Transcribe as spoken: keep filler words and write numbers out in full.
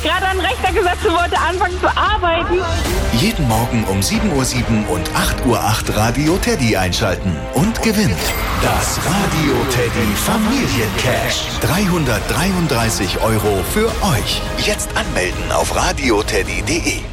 gerade an den Rechner gesetzt und wollte anfangen zu arbeiten. Jeden Morgen um sieben Uhr sieben und acht Uhr acht Radio Teddy einschalten und gewinnt das Radio Teddy Familiencash. dreihundertdreiunddreißig Euro für euch. Jetzt anmelden auf radioteddy punkt de.